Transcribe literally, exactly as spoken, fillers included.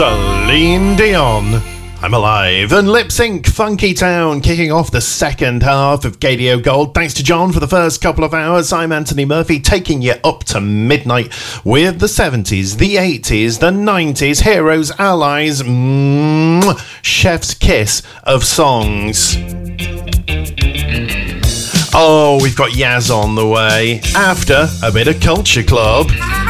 Celine Dion, I'm Alive, and Lip Sync, Funky Town, kicking off the second half of Gadio Gold. Thanks to John for the first couple of hours. I'm Anthony Murphy, taking you up to midnight with the seventies, the eighties, the nineties, heroes, allies, mm, chef's kiss of songs. Oh, we've got Yaz on the way after a bit of Culture Club.